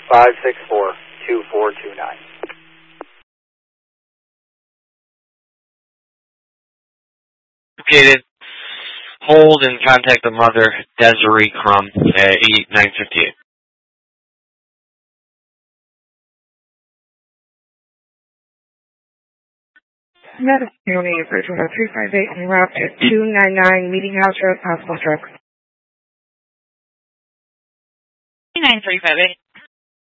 564-2429. Located. Hold and contact the mother, Desiree Crum, at 8958. Madison County, Bridgewater 358, en route to 299 Meeting House Road, possible stroke. 9358.